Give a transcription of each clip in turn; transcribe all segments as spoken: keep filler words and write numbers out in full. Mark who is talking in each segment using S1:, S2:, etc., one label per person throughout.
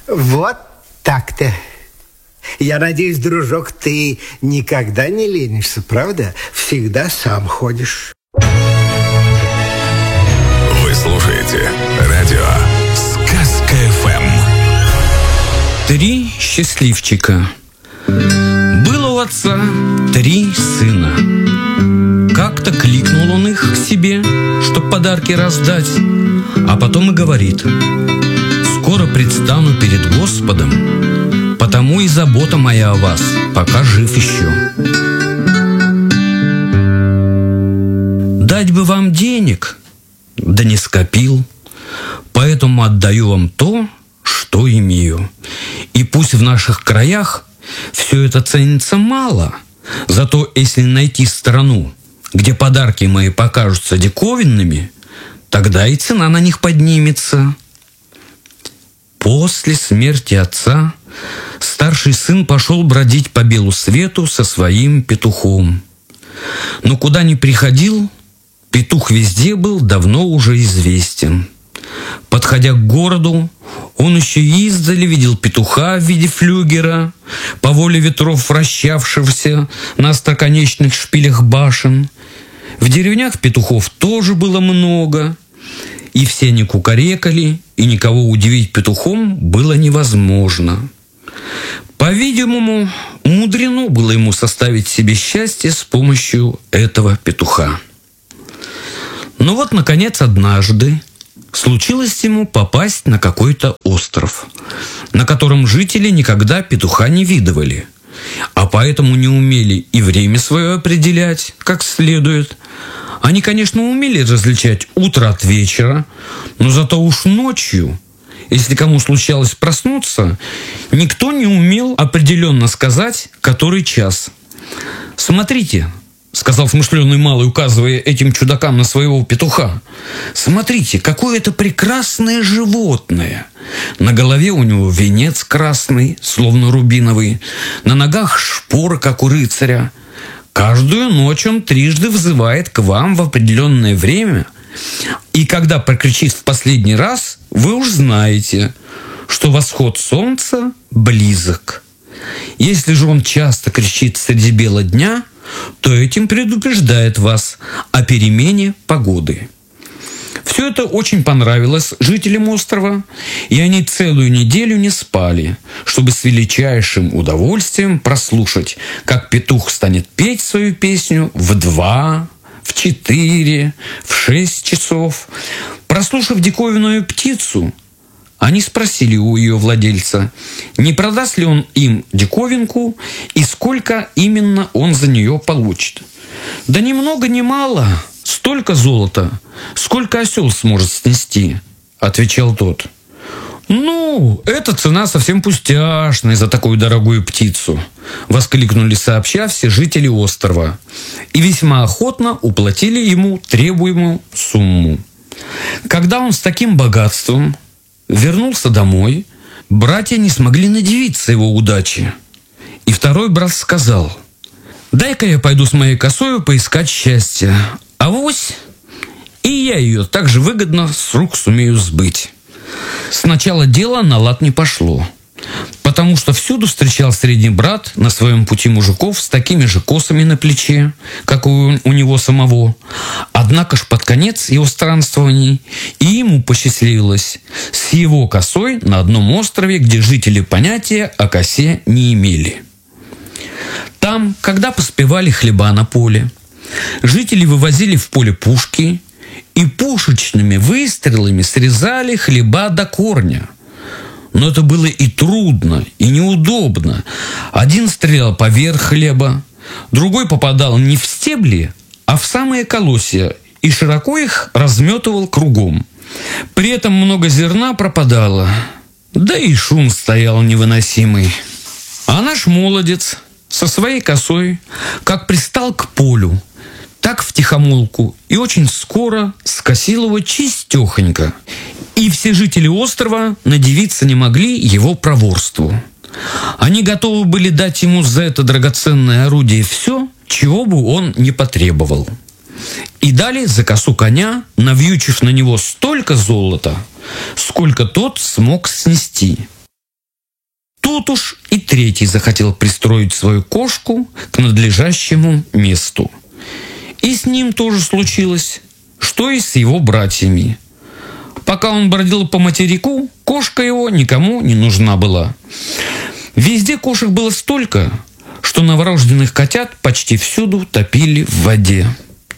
S1: Вот так-то. Я надеюсь, дружок, ты никогда не ленишься, правда? Всегда сам ходишь.
S2: Вы слушаете радио Сказка-ФМ.
S3: Три счастливчика. Было у отца три сына. Как-то кликнул он их к себе, чтоб подарки раздать, а потом и говорит: скоро предстану перед Господом, потому и забота моя о вас, пока жив еще. Дать бы вам денег, да не скопил, поэтому отдаю вам то, что имею. И пусть в наших краях все это ценится мало, зато если найти страну, где подарки мои покажутся диковинными, тогда и цена на них поднимется. После смерти отца старший сын пошел бродить по белу свету со своим петухом. Но куда ни приходил, петух везде был давно уже известен. Подходя к городу, он еще издали видел петуха в виде флюгера, по воле ветров вращавшегося на остроконечных шпилях башен. В деревнях петухов тоже было много, и все они кукарекали, и никого удивить петухом было невозможно. По-видимому, мудрено было ему составить себе счастье с помощью этого петуха. Но вот, наконец, однажды случилось ему попасть на какой-то остров, на котором жители никогда петуха не видывали, а поэтому не умели и время свое определять как следует. Они, конечно, умели различать утро от вечера, но зато уж ночью, если кому случалось проснуться, никто не умел определенно сказать, который час. «Смотрите», — сказал смышленый малый, указывая этим чудакам на своего петуха, «смотрите, какое это прекрасное животное! На голове у него венец красный, словно рубиновый, на ногах шпоры, как у рыцаря. Каждую ночь он трижды взывает к вам в определенное время, и когда прокричит в последний раз, вы уж знаете, что восход солнца близок. Если же он часто кричит среди бела дня, то этим предупреждает вас о перемене погоды». Все это очень понравилось жителям острова, и они целую неделю не спали, чтобы с величайшим удовольствием прослушать, как петух станет петь свою песню в два, в четыре, в шесть часов. Прослушав диковинную птицу, они спросили у ее владельца, не продаст ли он им диковинку и сколько именно он за нее получит. «Да ни много ни мало, столько золота, сколько осел сможет снести», — отвечал тот. «Ну, эта цена совсем пустяшная за такую дорогую птицу», — воскликнули сообща все жители острова и весьма охотно уплатили ему требуемую сумму. Когда он с таким богатством вернулся домой, братья не смогли надивиться его удаче. И второй брат сказал: «Дай-ка я пойду с моей косою поискать счастье, авось и я ее так же выгодно с рук сумею сбыть». Сначала дело на лад не пошло, потому что всюду встречал средний брат на своем пути мужиков с такими же косами на плече, как у, у него самого. Однако ж под конец его странствований и ему посчастливилось с его косой на одном острове, где жители понятия о косе не имели. Там, когда поспевали хлеба на поле, жители вывозили в поле пушки и пушечными выстрелами срезали хлеба до корня. Но это было и трудно, и неудобно. Один стрелял поверх хлеба, другой попадал не в стебли, а в самые колосья и широко их разметывал кругом. При этом много зерна пропадало, да и шум стоял невыносимый. А наш молодец со своей косой, как пристал к полю, так втихомолку и очень скоро скосил его чистехонько. И все жители острова надивиться не могли его проворству. Они готовы были дать ему за это драгоценное орудие все, чего бы он не потребовал. И дали за косу коня, навьючив на него столько золота, сколько тот смог снести. Тут уж и третий захотел пристроить свою кошку к надлежащему месту. И с ним тоже случилось, что и с его братьями. Пока он бродил по материку, кошка его никому не нужна была. Везде кошек было столько, что новорожденных котят почти всюду топили в воде.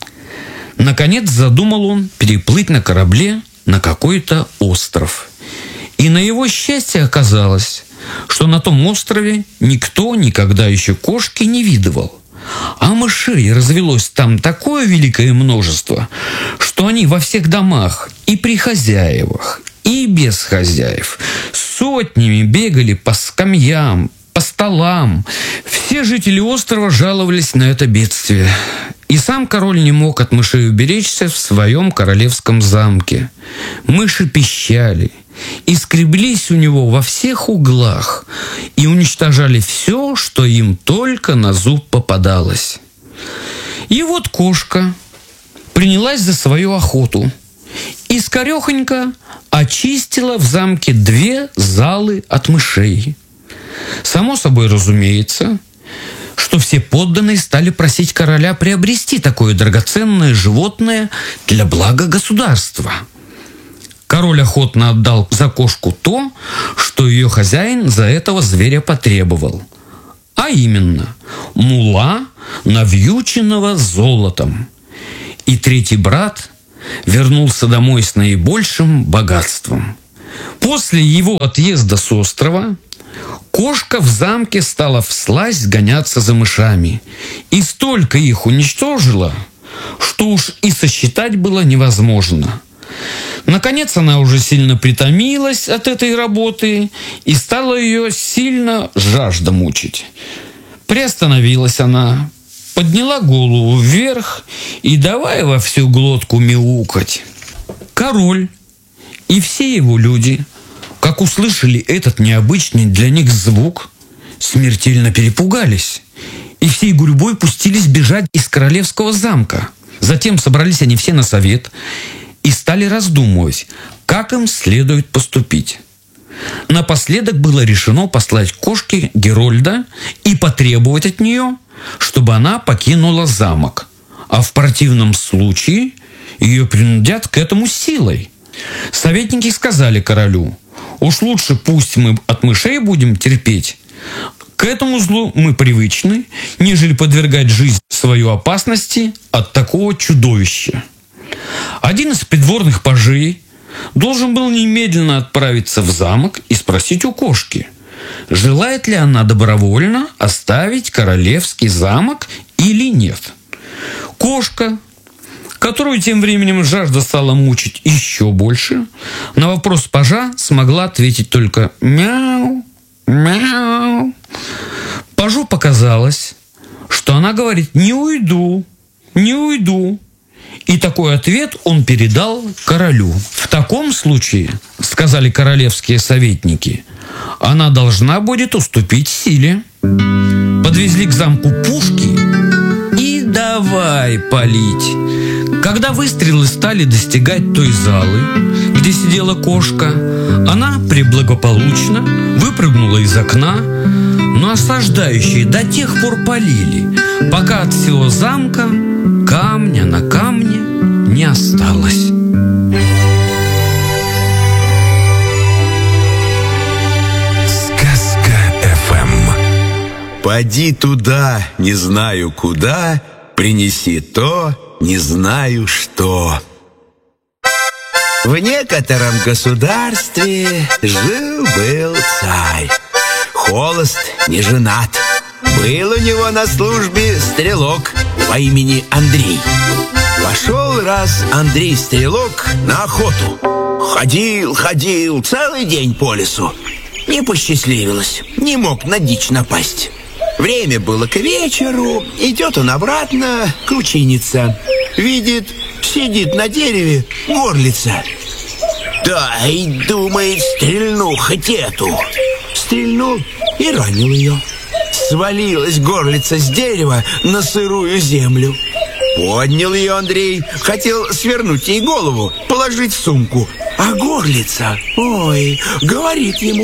S3: Наконец задумал он переплыть на корабле на какой-то остров. И на его счастье оказалось, что на том острове никто никогда еще кошки не видывал. А мышей развелось там такое великое множество, что они во всех домах и при хозяевах, и без хозяев сотнями бегали по скамьям, по столам. Все жители острова жаловались на это бедствие. И сам король не мог от мышей уберечься в своем королевском замке. Мыши пищали и скреблись у него во всех углах и уничтожали все, что им только на зуб попадалось. И вот кошка принялась за свою охоту и скорехонько очистила в замке две залы от мышей. Само собой разумеется, что все подданные стали просить короля приобрести такое драгоценное животное для блага государства. Король охотно отдал за кошку то, что ее хозяин за этого зверя потребовал. А именно, мула, навьюченного золотом. И третий брат вернулся домой с наибольшим богатством. После его отъезда с острова кошка в замке стала всласть гоняться за мышами и столько их уничтожила, что уж и сосчитать было невозможно. Наконец она уже сильно притомилась от этой работы и стала ее сильно жажда мучить. Приостановилась она, подняла голову вверх и давай во всю глотку мяукать. Король и все его люди, как услышали этот необычный для них звук, смертельно перепугались и всей гурьбой пустились бежать из королевского замка. Затем собрались они все на совет и стали раздумывать, как им следует поступить. Напоследок было решено послать кошке Герольда и потребовать от нее, чтобы она покинула замок, а в противном случае ее принудят к этому силой. Советники сказали королю: уж лучше пусть мы от мышей будем терпеть, к этому злу мы привычны, нежели подвергать жизнь свою опасности от такого чудовища. Один из придворных пажей должен был немедленно отправиться в замок и спросить у кошки, желает ли она добровольно оставить королевский замок или нет. Кошка, которую тем временем жажда стала мучить еще больше, на вопрос пажа смогла ответить только «мяу, мяу». Пажу показалось, что она говорит «не уйду, не уйду». И такой ответ он передал королю. В таком случае, сказали королевские советники, она должна будет уступить силе. Подвезли к замку пушки и давай палить. Когда выстрелы стали достигать той залы, где сидела кошка, она преблагополучно выпрыгнула из окна, но осаждающие до тех пор палили, пока от всего замка камня на камне не осталось.
S2: Сказка-эф эм.
S4: Поди туда, не знаю куда, принеси то, не знаю что. В некотором государстве жил-был царь. Холост, не женат. Был у него на службе стрелок по имени Андрей. Пошел раз Андрей-стрелок на охоту. Ходил, ходил целый день по лесу. Не посчастливилось, не мог на дичь напасть. Время было к вечеру, идет он обратно, кручинится. Видит, сидит на дереве горлица. Дай, думает, стрельну хоть эту. Стрельнул и ранил ее. Свалилась горлица с дерева на сырую землю. Поднял ее Андрей, хотел свернуть ей голову, положить в сумку. А горлица, ой, говорит ему: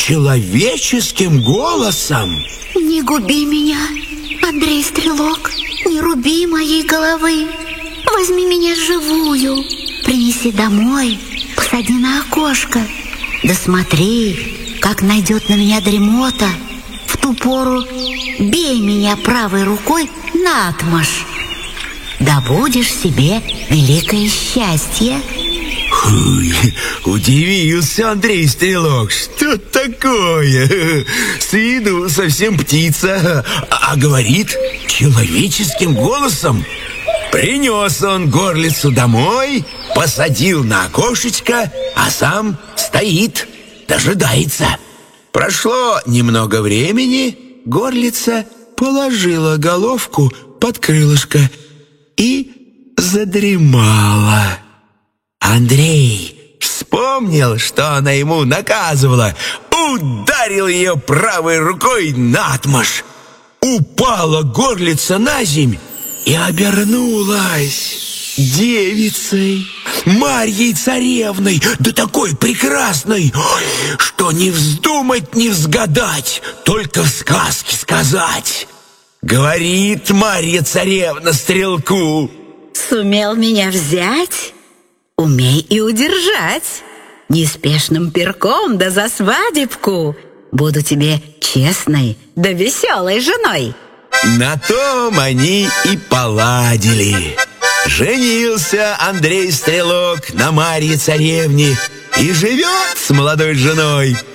S4: человеческим голосом.
S5: Не губи меня, Андрей Стрелок, не руби моей головы. Возьми меня живую, принеси домой, посади на окошко. Да смотри, как найдет на меня дремота. В ту пору бей меня правой рукой наотмашь. Да будешь себе великое счастье.
S4: Ой, удивился Андрей Стрелок. Что такое? С виду совсем птица, а говорит человеческим голосом. Принес он горлицу домой, посадил на окошечко, а сам стоит, дожидается. Прошло немного времени, горлица положила головку под крылышко и задремала. Андрей вспомнил, что она ему наказывала, ударил ее правой рукой наотмашь. Упала горлица на земь и обернулась девицей, Марьей Царевной, да такой прекрасной, что не вздумать, не взгадать, только в сказке сказать. Говорит Марья Царевна Стрелку:
S5: сумел меня взять, умей и удержать. Неспешным пирком да за свадебку буду тебе честной да веселой женой.
S4: На том они и поладили. Женился Андрей Стрелок на Марье Царевне и живет с молодой женой